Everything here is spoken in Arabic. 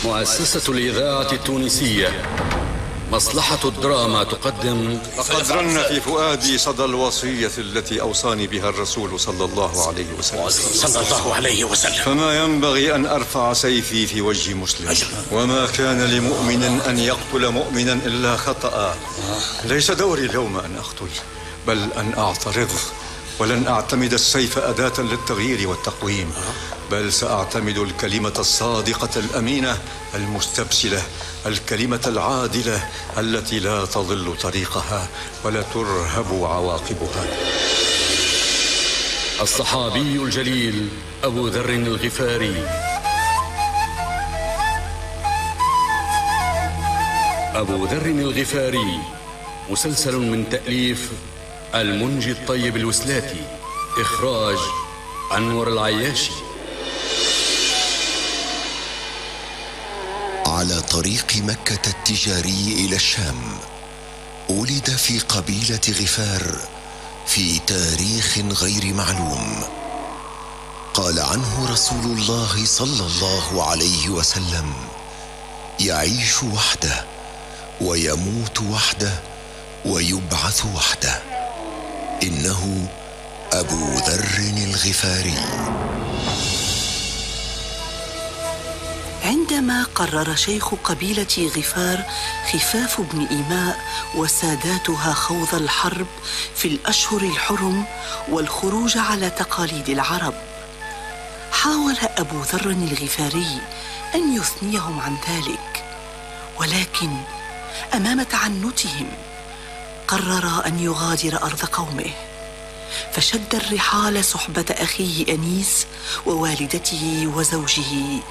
مؤسسة الإذاعة التونسية مصلحة الدراما تقدم. لقد رن في فؤادي صدى الوصية التي أوصاني بها الرسول صلى الله عليه وسلم فما ينبغي أن أرفع سيفي في وجه مسلم، وما كان لمؤمن أن يقتل مؤمنا إلا خطأ. ليس دوري اليوم أن أقتل، بل أن أعترض، ولن أعتمد السيف أداة للتغيير والتقويم، بل سأعتمد الكلمة الصادقة الأمينة المستبسلة، الكلمة العادلة التي لا تضل طريقها ولا ترهب عواقبها. الصحابي الجليل أبو ذر الغفاري. أبو ذر الغفاري مسلسل من تأليف المنجي الطيب الوسلاتي، إخراج أنور العياشي. على طريق مكة التجاري إلى الشام، ولد في قبيلة غفار في تاريخ غير معلوم. قال عنه رسول الله صلى الله عليه وسلم: يعيش وحده ويموت وحده ويبعث وحده. إنه أبو ذر الغفاري. عندما قرر شيخ قبيلة غفار خفاف بن إيماء وساداتها خوض الحرب في الأشهر الحرم والخروج على تقاليد العرب، حاول أبو ذر الغفاري أن يثنيهم عن ذلك، ولكن أمام تعنتهم قرر أن يغادر أرض قومه، فشد الرحال صحبة أخيه أنيس ووالدته وزوجه